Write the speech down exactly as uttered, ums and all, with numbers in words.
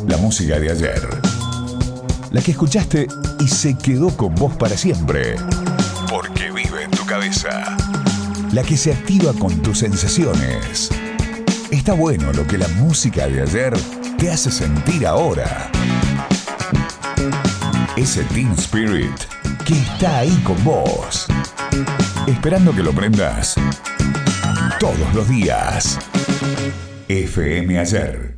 La música de ayer. La que escuchaste y se quedó con vos para siempre. Porque vive en tu cabeza. La que se activa con tus sensaciones. Está bueno lo que la música de ayer te hace sentir ahora. Ese Teen Spirit que está ahí con vos. Esperando que lo prendas todos los días. F M Ayer.